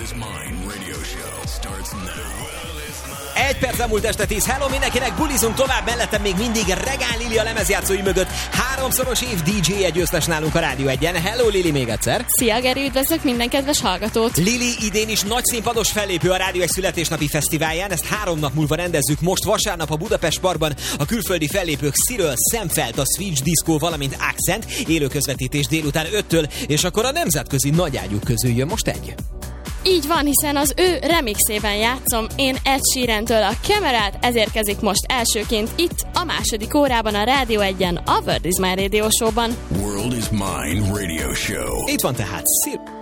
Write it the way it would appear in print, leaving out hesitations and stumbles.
is Mine radio show starts now. Egy perc elmúlt este 10. Hello mindenkinek, bulizunk tovább, mellettem még mindig Regál Lili a lemezjátszói mögött. 3-szoros év DJ-je győztes nálunk a Rádió 1-en. Hello Lili még egyszer. Szia Geri, üdvözlök minden kedves hallgatót. Lili idén is nagy színpados fellépő a Rádió 1 születésnapi fesztiválján. Ezt 3 nap múlva rendezzük most vasárnap a Budapest Parkban. A külföldi fellépők Cyril, Szemfeld, a Switch Disco, valamint Accent. Élő közvetítés délután 5-től, és akkor a nemzetközi nagyágyúk közül jön most egy. Így van, hiszen az ő remixében játszom én Ed Sheerantől a Camerát, ez érkezik most elsőként itt a második órában a Rádió 1-en, a World is Mine Radio Show-ban. World is Mine radio show. Itt van tehát Cyril.